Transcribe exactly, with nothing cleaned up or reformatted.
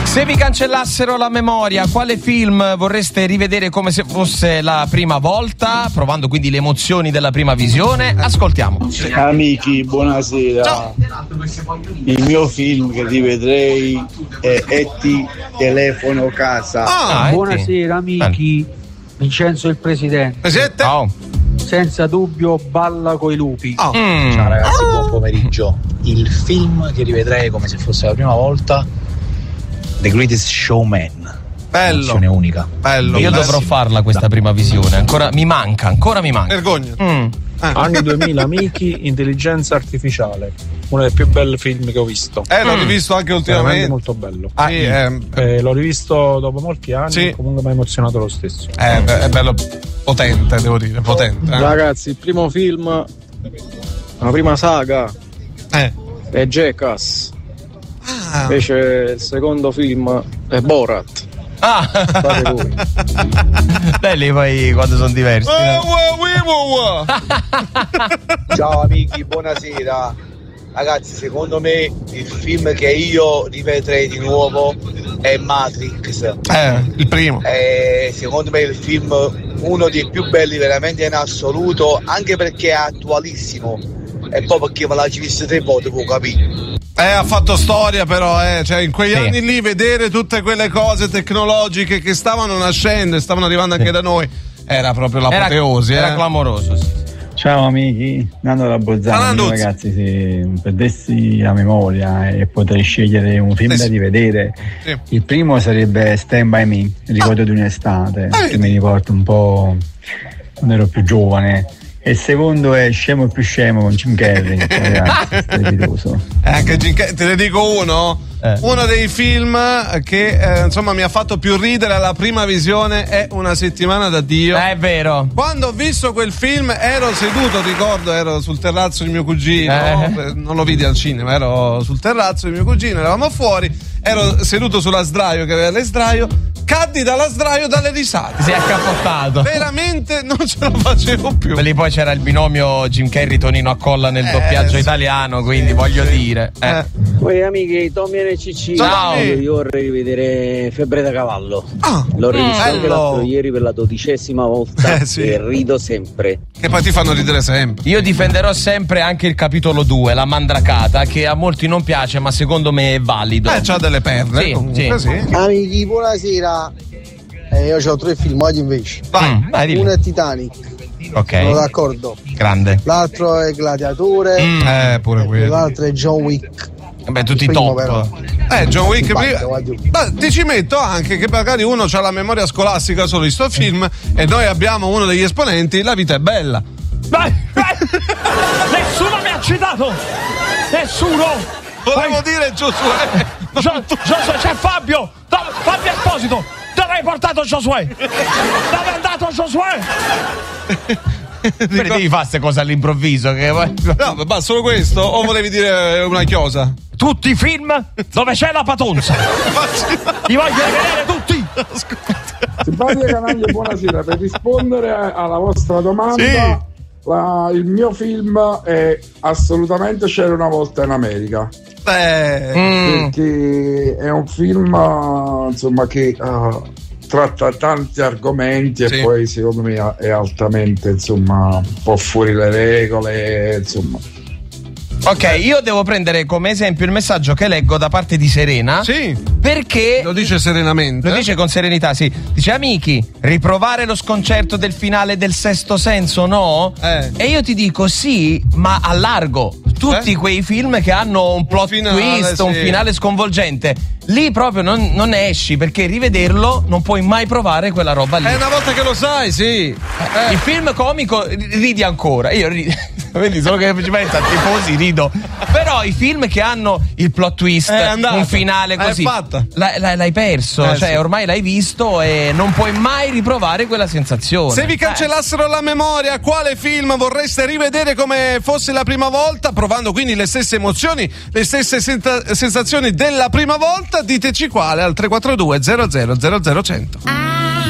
Se vi cancellassero la memoria, quale film vorreste rivedere come se fosse la prima volta, provando quindi le emozioni della prima visione? Ascoltiamo. Amici, buonasera. Ciao. Il mio film che rivedrei è E T Telefono Casa. Ah, buonasera amici. Bello. Vincenzo il presidente. Presidente? Oh. Senza dubbio balla coi lupi. Oh. Mm. Ciao ragazzi, buon pomeriggio. Il film che rivedrei come se fosse la prima volta, The Greatest Showman. Bello. Unica. Bello. Io bello. dovrò farla questa prima visione. Ancora mi manca, ancora mi manca. Vergogna. Mm. Eh. Anni duemila, amici, intelligenza artificiale. Uno dei più belli film che ho visto. Eh, l'ho rivisto anche ultimamente. Veramente molto bello. Ah, sì, eh, eh, l'ho rivisto dopo molti anni. Sì. Comunque mi ha emozionato lo stesso. Eh, è bello potente, devo dire. Potente. Eh. Ragazzi, il primo film, la prima saga eh. è Jackass. Ah. Invece il secondo film è Borat. Ah, fate voi. Belli poi quando sono diversi. No? Ciao amici, buonasera. Ragazzi, secondo me il film che io rivedrei di nuovo è Matrix. Eh, il primo. È, secondo me il film uno dei più belli veramente in assoluto, anche perché è attualissimo. E poi perché me l'ha visto tre volte, può capire. Eh, ha fatto storia però, eh, cioè in quegli sì. anni lì vedere tutte quelle cose tecnologiche che stavano nascendo e stavano arrivando anche sì. da noi, era proprio l'apoteosi. Era, eh. era clamoroso, sì. Ciao amici, Nando da Bolzano. Ragazzi, se perdessi la memoria e potrei scegliere un film eh sì. da rivedere, sì. il primo sarebbe Stand By Me, il ricordo ah. di un'estate, ah, che mi riporta un po' quando ero più giovane. E il secondo è Scemo il più scemo con Jim Carrey, ragazzi, strepitoso. Eh, anche Jim Carrey, te ne dico uno. Eh. Uno dei film che eh, insomma mi ha fatto più ridere alla prima visione è Una settimana da Dio. Eh, è vero. Quando ho visto quel film ero seduto, ricordo, ero sul terrazzo di mio cugino, eh. non lo vidi al cinema, ero sul terrazzo di mio cugino, eravamo fuori, ero seduto sulla sdraio che aveva le sdraio, caddi dalla sdraio dalle risate. Si è accappottato. Veramente non ce la facevo più. E lì poi c'era il binomio Jim Carrey Tonino Accolla nel eh, doppiaggio sì, italiano, quindi sì, voglio sì. dire. Eh. Eh. Poi amici, Tommy e C C. Ciao. Io vorrei rivedere Febbre da cavallo. Ah, l'ho rivisto bello. anche l'altro ieri per la dodicesima volta eh, sì. e rido sempre. Che poi ti fanno ridere sempre. Io difenderò sempre anche il capitolo due, La mandracata, che a molti non piace, ma secondo me è valido. Eh, c'ha delle perle. Sì, comunque, sì. sì. Amici, buonasera. Eh, io ho tre filmati invece. Vai, mm, vai, uno è Titanic. Ok. Sono d'accordo. Grande. L'altro è Gladiatore. Mm, eh, pure quello. L'altro è John Wick. Beh, tutti top. Però. Eh, John Wick. Ma ti ci metto anche che magari uno ha la memoria scolastica solo di sto film e noi abbiamo uno degli esponenti, La vita è bella. Vai, vai. Nessuno mi ha citato. Nessuno. Volevo vai. dire Giosuè. Gio- Giosuè, c'è Fabio. Dove, Fabio Esposito. Dove hai portato Giosuè? Dove è andato Giosuè? Perché devi fare queste cose all'improvviso? Che... No, ma solo questo? O volevi dire una chiosa? Tutti i film dove c'è la patonza. Li voglio vedere tutti. Simpatica canaglia, buonasera. Per rispondere alla vostra domanda, sì. la, il mio film è assolutamente C'era una volta in America. Eh. Perché è un film insomma che uh, tratta tanti argomenti sì. e poi secondo me è altamente insomma un po' fuori le regole, insomma. Ok, io devo prendere come esempio il messaggio che leggo da parte di Serena. Sì. Perché lo dice serenamente. Lo dice con serenità, sì. Dice: amici, riprovare lo sconcerto del finale del Sesto Senso, no? Eh. E io ti dico sì, ma a largo. Tutti eh? quei film che hanno un plot un finale, twist, sì. un finale sconvolgente. Lì proprio non, non esci, perché rivederlo non puoi mai provare quella roba lì. È una volta che lo sai, sì. Eh. Il film comico ridi ancora. Io rido. Vedi, solo che ci pensa a tifosi rido. Però i film che hanno il plot twist, un finale così, l'hai, l'hai perso. Eh, cioè, sì. ormai l'hai visto e non puoi mai riprovare quella sensazione. Se vi cancellassero eh. la memoria, quale film vorreste rivedere come fosse la prima volta, provando quindi le stesse emozioni, le stesse senta- sensazioni della prima volta? Diteci quale al tre quattro due zero zero zero zero cento.